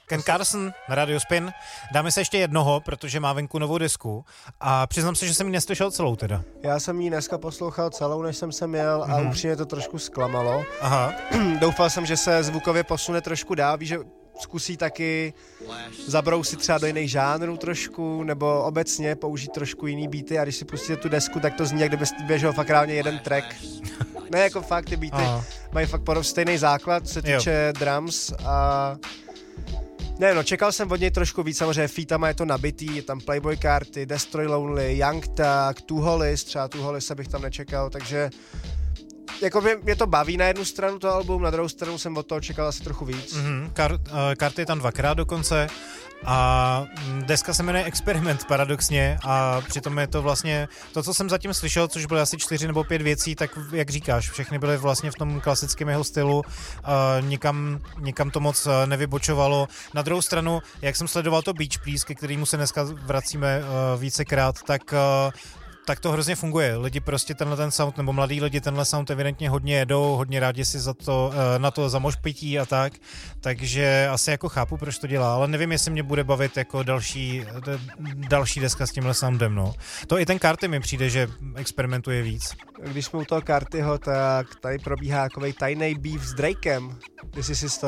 Ken Carson na Radio Spin. Dáme se ještě jednoho, protože má venku novou desku a přiznám se, že jsem ji neslyšel celou teda. Já jsem ji dneska poslouchal celou, než jsem sem jel a upřímně to trošku zklamalo. Aha. Doufal jsem, že se zvukově posune trošku dál, víš, že zkusí taky zabrousit třeba do jiných žánrů trošku, nebo obecně použít trošku jiný beaty a když si pustíte tu desku, tak to zní, jak kdyby běžel fakt reálně jeden track. Ne, jako fakt ty beaty mají fakt stejný základ, co se týče drums a ne, no, čekal jsem od něj trošku víc, samozřejmě featama je to nabitý, je tam Playboy Carti, Destroy Lonely, Young Thug, Tuholis, třeba Tuholise bych tam nečekal, takže jako mě to baví na jednu stranu to album, na druhou stranu jsem od toho čekal asi trochu víc. Karty je tam dvakrát dokonce a deska se jmenuje Experiment paradoxně a přitom je to vlastně to, co jsem zatím slyšel, což bylo asi 4 nebo 5 věcí, tak jak říkáš, všechny byly vlastně v tom klasickém jeho stylu, nikam to moc nevybočovalo. Na druhou stranu, jak jsem sledoval to Beach Please, ke kterému se dneska vracíme vícekrát, tak to hrozně funguje. Lidi prostě tenhle ten sound, nebo mladí lidi tenhle sound evidentně hodně jedou, hodně rádi si na to zamošpití a tak, takže asi jako chápu, proč to dělá, ale nevím, jestli mě bude bavit jako další deska s tímhle soundem, no. To i ten Carti mi přijde, že experimentuje víc. Když jsme u toho Cartiho, tak tady probíhá takovej tajný beef s Drakem, jestli si